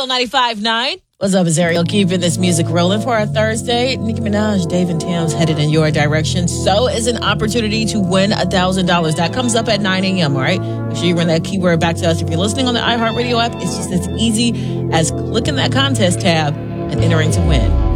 Real 95.9. What's up, it's Ariel, keeping this music rolling for our Thursday. Nicki Minaj, Dave and Tim's headed in your direction. So is an opportunity to win $1,000. That comes up at 9 a.m., all right? Make sure you run that keyword back to us. If you're listening on the iHeartRadio app, it's just as easy as clicking that contest tab and entering to win.